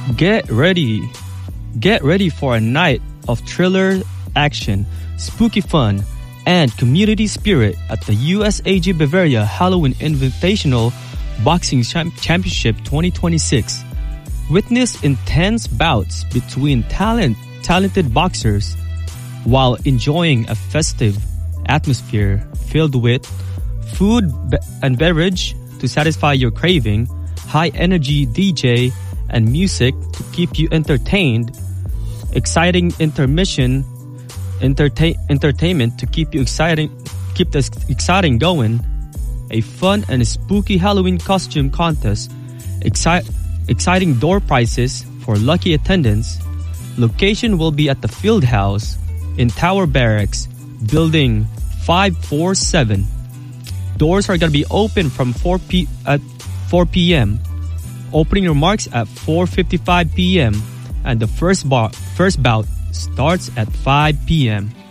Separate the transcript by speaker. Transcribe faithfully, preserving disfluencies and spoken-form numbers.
Speaker 1: Get ready. Get ready for a night of thriller, action, spooky fun, and community spirit at the U S A G Bavaria Halloween Invitational Boxing Cham- Championship twenty twenty-six. Witness intense bouts between talent, talented boxers while enjoying a festive atmosphere filled with food be- and beverage to satisfy your craving, high energy D J and music to keep you entertained, exciting intermission entertain entertainment to keep you exciting keep this exciting going, a fun and spooky Halloween costume contest, exci- exciting door prizes for lucky attendants. Location will be at the Field House in Tower Barracks, Building five forty-seven. Doors are gonna be open from four p at four p.m. Opening remarks at four fifty-five p.m. and the first bar first bout starts at five p.m.